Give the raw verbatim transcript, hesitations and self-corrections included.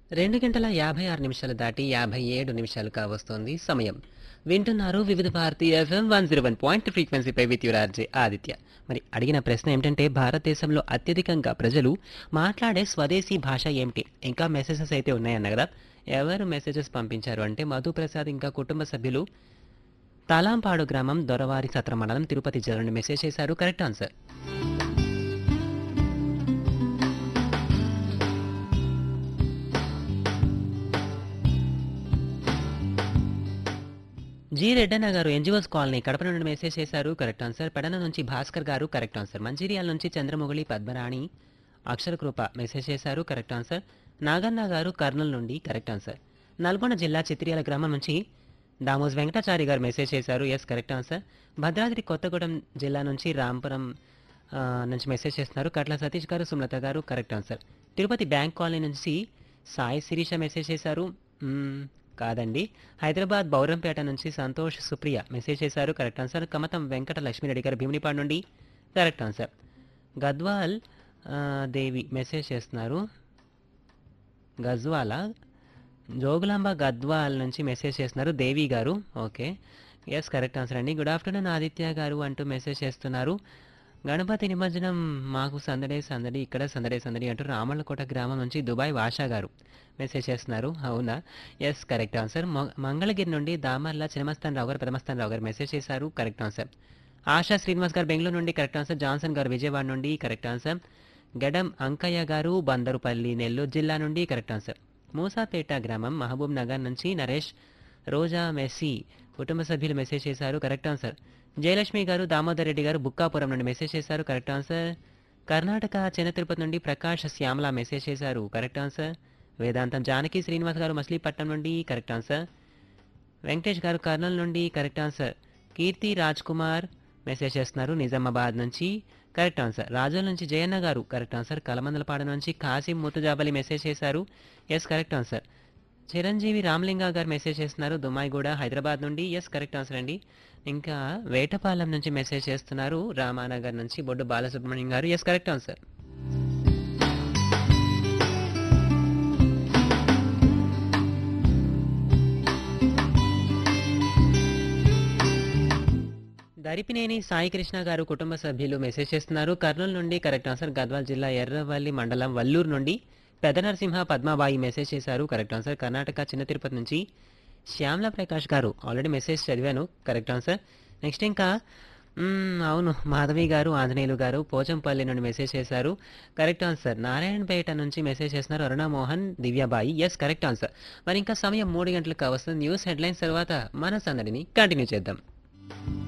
రెండు గంటల యాభై ఆరు నిమిషాలు దాటి యాభై ఏడు నిమిషాలు కావస్తోంది సమయం. వింటున్నారు వివిధ Bharati FM one zero one point ఫ్రీక్వెన్సీపై with your RJ Aditya. మరి అడిగిన ప్రశ్న ఏమిటంటే భారతదేశంలో అత్యధికంగా ప్రజలు మాట్లాడే స్వదేశీ భాష ఏమిటి? ఇంకా మెసేజెస్ అయితే ఉన్నాయన్న కదా. ఎవరు మెసేజెస్ పంపించారు అంటే మధుప్రసాద్ ఇంకా కుటుంబ సభ్యులు తలాంపాడు గ్రామం దొరవారి సత్ర మండలం తిరుపతి జిల్లా నుండి మెసేజ్ చేశారు. Correct answer. జి రెడ్డన్న గారు ఎన్జిఓస్ కాలనీ కడప నుండి మెసేజ్ చేశారు. Correct answer. పెడన నుంచి భాస్కర్ గారు కరెక్ట్ ఆన్సర్. మంచిర్యాల నుంచి చంద్రముగిలి పద్మరాణి అక్షరకృప మెసేజ్ చేశారు. Correct answer. నాగన్న గారు కర్నూలు నుండి కరెక్ట్ ఆన్సర్. నల్గొండ జిల్లా చిత్రియాల గ్రామం నుంచి దామోజ్ వెంకటాచారి గారు మెసేజ్ చేశారు. Yes correct answer. Bhadradri Kothagudem జిల్లా నుంచి రాంపురం ఆ, నుంచి మెసేజ్ చేస్తున్నారు. కట్ల సతీష్ గారు సుమలత గారు correct answer. Tirupati bank colony నుంచి సాయి శిరీష మెసేజ్ చేశారు. మ్మ్, కాదండి. హైదరాబాద్ బౌరంపేట నుంచి సంతోష్ సుప్రియ మెసేజ్ చేశారు. Correct answer. కమతం వెంకట లక్ష్మీరెడ్డి గారు భీమునిపాడు నుండి కరెక్ట్ ఆన్సర్. గద్వాల్ ఆ, దేవి మెసేజ్ చేస్తున్నారు. గజ్వాల జోగులాంబ గద్వాల్ నుంచి మెసేజ్ చేస్తున్నారు దేవి గారు. ఓకే, ఎస్ కరెక్ట్ ఆన్సర్ అండి. గుడ్ ఆఫ్టర్నూన్ ఆదిత్య గారు అంటూ మెసేజ్ చేస్తున్నారు. గణపతి నిమజ్జనం మాకు సందడే సందడి ఇక్కడ సందడే సందడి అంటూ రామళ్ళకోట గ్రామం నుంచి దుబాయ్ వాషా గారు మెసేజ్ చేస్తున్నారు. అవునా, ఎస్ కరెక్ట్ ఆన్సర్. మొ- మంగళగిరి నుండి దామర్ల చినమస్తాన్ రావు గారు పెదమస్తాన్ రావు గారు మెసేజ్ చేశారు. Correct answer. ఆశా శ్రీనివాస్ గారు బెంగళూరు నుండి కరెక్ట్ ఆన్సర్. జాన్సన్ గారు విజయవాడ నుండి కరెక్ట్ ఆన్సర్. గడం అంకయ్య గారు బందరుపల్లి నెల్లూరు జిల్లా నుండి కరెక్ట్ ఆన్సర్. మూసాపేట గ్రామం మహబూబ్ నగర్ నుంచి నరేష్ రోజా మెస్సీ కుటుంబ సభ్యులు మెసేజ్ చేశారు. Correct answer. జయలక్ష్మి గారు దామోదర్ రెడ్డి గారు బుక్కాపురం నుండి మెసేజ్ చేశారు. Correct answer. కర్ణాటక చిన్న తిరుపతి నుండి ప్రకాష్ శ్యామల మెసేజ్ చేశారు. Correct answer. వేదాంతం జానకి శ్రీనివాస్ గారు మచిలీపట్నం నుండి కరెక్ట్ ఆన్సర్. వెంకటేష్ గారు కర్నూలు నుండి కరెక్ట్ ఆన్సర్. కీర్తి రాజ్ కుమార్ మెసేజ్ చేస్తున్నారు నిజామాబాద్ నుంచి కరెక్ట్ ఆన్సర్. రాజోల్ నుంచి జయన్న గారు కరెక్ట్ ఆన్సర్. కలమందలపాడ నుంచి కాసిం ముతుజాబలి మెసేజ్ చేశారు. Yes correct answer. Chiranjeevi Ramalinga గారు మెసేజ్ చేస్తున్నారు దుమ్మాయిగూడ హైదరాబాద్ నుండి. ఎస్ కరెక్ట్ ఆన్సర్ అండి. ఇంకా వేటపాలెం నుంచి మెసేజ్ చేస్తున్నారు రామానగర్ నుంచి బొడ్డు బాలసుబ్రహ్మణ్యం గారు. Yes correct answer. Daripineni Saikrishna గారు కుటుంబ సభ్యులు మెసేజ్ చేస్తున్నారు కర్నూలు నుండి కరెక్ట్ ఆన్సర్. గద్వాల్ జిల్లా ఎర్రవల్లి మండలం వల్లూరు నుండి పెద్ద నరసింహ పద్మాబాయి మెసేజ్ చేశారు. Correct answer. కర్ణాటక చిన్న తిరుపతి నుంచి శ్యామల ప్రకాష్ గారు ఆల్రెడీ మెసేజ్ చదివాను. Correct answer. నెక్స్ట్ ఇంకా మ్మ్, అవును మాధవి గారు ఆంజనేయులు గారు పోచంపల్లి నుండి మెసేజ్ చేశారు. Correct answer. నారాయణపేట నుంచి మెసేజ్ చేస్తున్నారు అరుణామోహన్ దివ్యాబాయి. Yes correct answer. మరి ఇంకా సమయం మూడు గంటలకు వస్తుంది. న్యూస్ హెడ్లైన్స్ తర్వాత మన సందడిని కంటిన్యూ చేద్దాం.